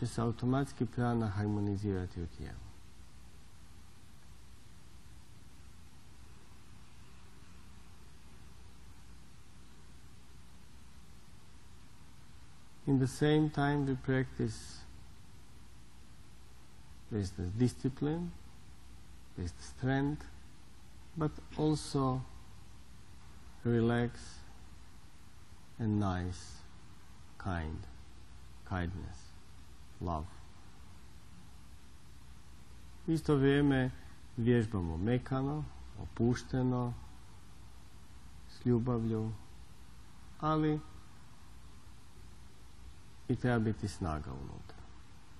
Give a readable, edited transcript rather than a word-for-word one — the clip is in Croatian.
će se automatski prana harmonizirati u tijelu. In the same time we practice with the discipline, with the strength, but also relax and nice, kindness, love. U isto vrijeme vježbamo mekano, opušteno, s ljubavlju, ali i treba biti snaga unutra.